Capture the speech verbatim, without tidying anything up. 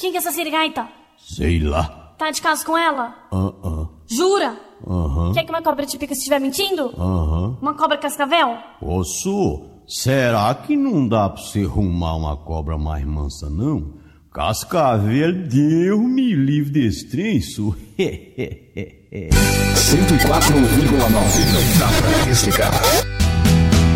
Quem que é essa sirigaita? Sei lá. Tá de caso com ela? Uh-uh. Jura? Aham. Quer que uma cobra te pica se estiver mentindo? Aham. Uma cobra cascavel? Ô, Su, será que não dá pra você arrumar uma cobra mais mansa, não? Cascavel, Deus me livre desse trem, Su. cento e quatro vírgula nove. Não dá pra explicar.